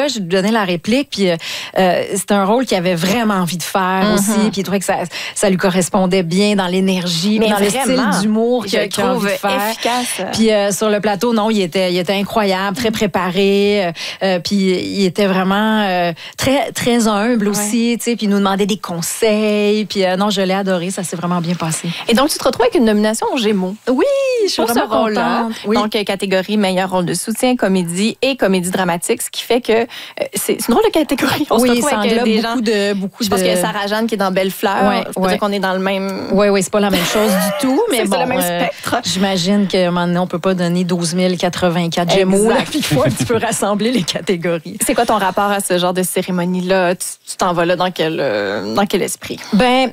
rôle-là, je lui donnais la réplique, puis c'était un rôle qu'il avait vraiment envie de faire aussi, puis il trouvait que ça lui correspondait bien dans l'énergie, dans le style d'humour qu'il a envie de faire. Efficace. Puis sur le plateau, non, il était incroyable, très préparé, puis il était vraiment très, très humble aussi, tu sais, puis il nous demandait des conseils, puis non, je l'ai adoré, ça s'est vraiment bien passé. Et donc, tu te retrouves avec une nomination aux Gémeaux. Oui, je suis vraiment contente. Oui. Donc, catégorie meilleur rôle de soutien, comédie et comédie dramatique, ce qui fait que c'est une drôle de catégorie. On se retrouve avec des gens... Je pense qu'il y a Sarah Jeanne qui est dans Bellefleur. Je veux dire qu'on est dans le même... Oui, c'est pas la même chose du tout, mais bon, c'est le même spectre. J'imagine qu'à un moment donné, on peut pas donner 12 084 Gémeaux. Il faut un petit peu rassembler les catégories. C'est quoi ton rapport à ce genre de cérémonie-là? Tu t'en vas là dans quel esprit? Ben,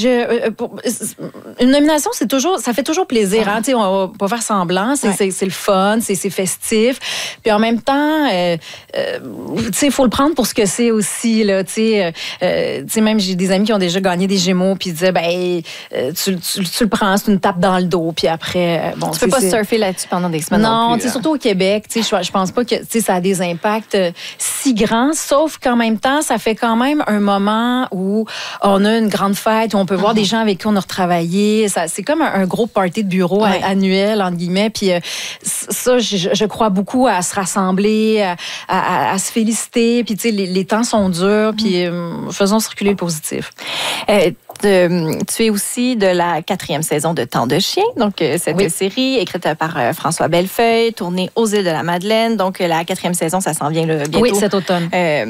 une nomination, ça fait toujours plaisir. Hein? On va pas faire semblant. C'est le fun, c'est festif. Puis en même temps, il faut le prendre pour ce que c'est aussi. Là, même j'ai des amis qui ont déjà gagné des Gémeaux, puis ils disaient, tu le prends, c'est une tape dans le dos, puis après... tu peux pas surfer là-dessus pendant des semaines non plus. Surtout au Québec, je pense pas que ça a des impacts si grands, sauf qu'en même temps, ça fait quand même un moment où on a une grande fête, où on peut voir des gens avec qui on a retravaillé. C'est comme un gros party de bureau annuel, entre guillemets. Puis ça, je crois beaucoup à se rassembler, à se féliciter. Puis les temps sont durs, puis faisons circuler le positif. Tu es aussi de la 4e saison de Temps de chien, donc cette série écrite par François Bellefeuille, tournée aux Îles de la Madeleine. Donc la 4e saison, ça s'en vient bientôt. Oui, cet automne.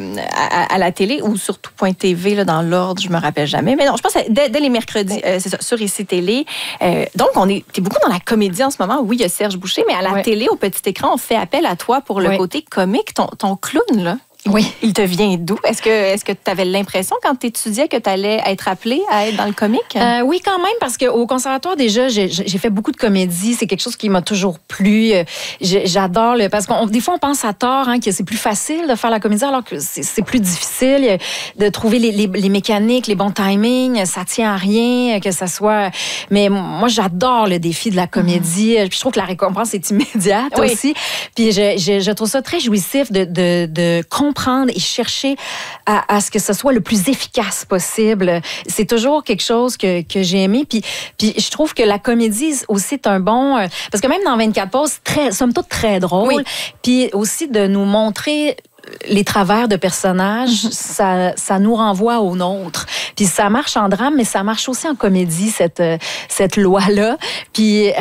À la télé ou sur tout.tv, là, dans l'ordre, je me rappelle jamais. Mais non, je pense que dès les mercredis, c'est ça, sur ICI Télé. Donc, t'es beaucoup dans la comédie en ce moment. Oui, il y a Serge Boucher, mais à la télé, au petit écran, on fait appel à toi pour le côté comique. Ton clown, là. Oui. Il te vient d'où? Est-ce que tu avais l'impression, quand tu étudiais, que tu allais être appelée à être dans le comique? Oui, quand même, parce qu'au conservatoire, déjà, j'ai fait beaucoup de comédie. C'est quelque chose qui m'a toujours plu. J'adore parce que des fois, on pense à tort que c'est plus facile de faire la comédie, alors que c'est plus difficile de trouver les mécaniques, les bons timings. Ça tient à rien, que ça soit... Mais moi, j'adore le défi de la comédie. Puis je trouve que la récompense est immédiate aussi. Puis je trouve ça très jouissif de comprendre et chercher à ce que ce soit le plus efficace possible. C'est toujours quelque chose que j'ai aimé. Puis je trouve que la comédie aussi est un bon... parce que même dans 24 pauses, somme toute très drôle. Oui. Puis aussi de nous montrer les travers de personnages, ça nous renvoie au nôtre. Puis ça marche en drame, mais ça marche aussi en comédie, cette loi-là. Puis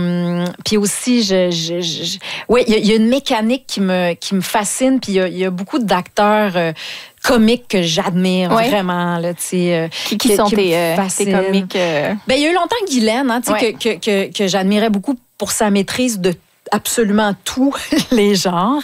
aussi, oui, il y a une mécanique qui me fascine, puis il y a beaucoup d'acteurs comiques que j'admire vraiment. Là, qui sont tes comiques? Ben, il y a eu longtemps Guylaine, que j'admirais beaucoup pour sa maîtrise de absolument tous les genres.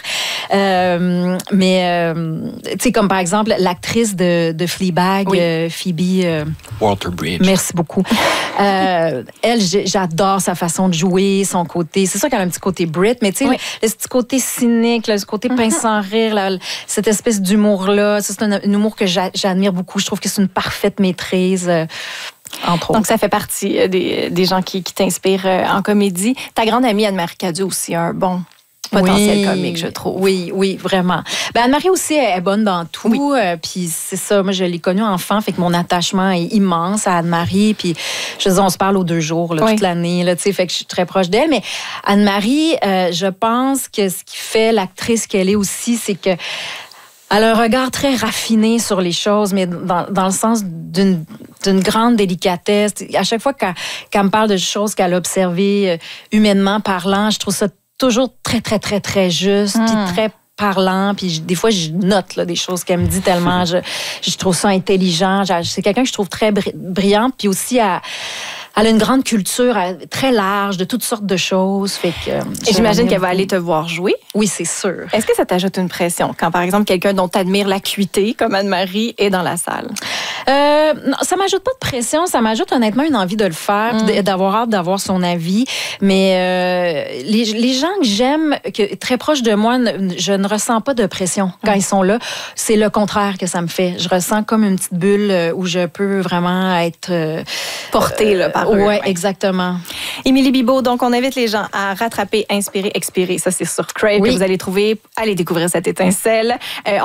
Mais, tu sais, comme par exemple, l'actrice de Fleabag, Phoebe... Waller-Bridge. Merci beaucoup. Elle, j'adore sa façon de jouer, son côté... C'est sûr qu'elle a un petit côté Brit, mais tu sais, le petit côté cynique, ce côté pince sans rire, cette espèce d'humour-là, c'est un humour que j'admire beaucoup. Je trouve que c'est une parfaite maîtrise. Donc, ça fait partie des gens qui t'inspirent en comédie. Ta grande amie Anne-Marie Cadieux aussi a un bon potentiel comique, je trouve. Oui, vraiment. Ben, Anne-Marie aussi est bonne dans tout. Puis c'est ça, moi, je l'ai connue enfant, fait que mon attachement est immense à Anne-Marie. Puis, je veux dire, on se parle aux 2 jours, toute l'année, là, fait que je suis très proche d'elle. Mais Anne-Marie, je pense que ce qui fait l'actrice qu'elle est aussi, c'est que elle a un regard très raffiné sur les choses, mais dans le sens d'une grande délicatesse. À chaque fois qu'elle me parle de choses qu'elle a observées humainement parlant, je trouve ça toujours très, très, très, très juste, puis très parlant. Puis des fois, je note des choses qu'elle me dit tellement. Je trouve ça intelligent. C'est quelqu'un que je trouve très brillant. Puis aussi, elle a une grande culture très large de toutes sortes de choses. Fait que, et j'imagine qu'elle va aller te voir jouer. Oui, c'est sûr. Est-ce que ça t'ajoute une pression quand, par exemple, quelqu'un dont tu admires l'acuité, comme Anne-Marie, est dans la salle? Non, ça m'ajoute pas de pression. Ça m'ajoute honnêtement une envie de le faire, d'avoir hâte d'avoir son avis. Mais les gens que j'aime, très proches de moi, je ne ressens pas de pression quand ils sont là. C'est le contraire que ça me fait. Je ressens comme une petite bulle où je peux vraiment être... portée par eux. Oui, exactement. Émilie Bibeau, donc on invite les gens à rattraper, inspirer, expirer. Ça, c'est sur Crave que vous allez trouver. Allez découvrir cette étincelle.